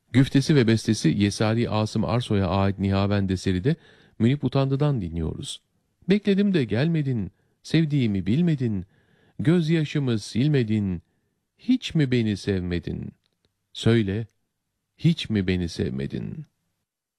Güftesi ve bestesi Yesari Asım Arsoy'a ait Nihavend eseri de Münip Utandı'dan dinliyoruz. Bekledim de gelmedin, sevdiğimi bilmedin, gözyaşımı silmedin, hiç mi beni sevmedin? Söyle, hiç mi beni sevmedin?''